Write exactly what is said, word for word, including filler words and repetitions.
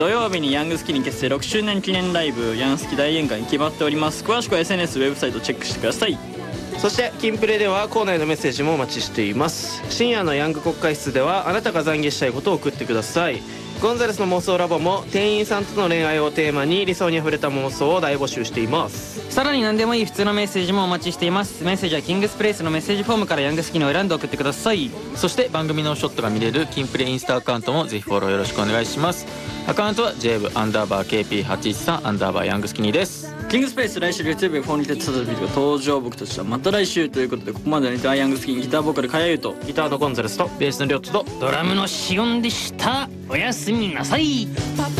土曜日にヤングスキニ結成ろくしゅうねん記念ライブヤンスキ大宴会に決まっております。詳しくは エスエヌエス ウェブサイトチェックしてください。 そしてキンプレでは校内のメッセージもお待ちしています。深夜のヤング国会室ではあなたが懺悔したいことを送ってください。ゴンザレスの妄想ラボも店員さんとの恋愛をテーマに理想にあふれた妄想を大募集しています。 さらに何でもいい普通のメッセージもお待ちしています。メッセージはキングスプレイスのメッセージフォームからヤングスキニを選んで送ってください。 そして番組のショットが見れるキンプレインスタアカウントもぜひフォローよろしくお願いします。アカウントは ジェイブ アンダーバー ケーピーはちいちさん アンダーバーヤングスキニーです。 キングスペース来週月曜日フォーにてサタビーが登場。僕たちはまた来週ということで、ここまでのヤングスキニーギターボーカルカヤユとギターのゴンザレスとベースのリョッツとドラムのシオンでした。おやすみなさい。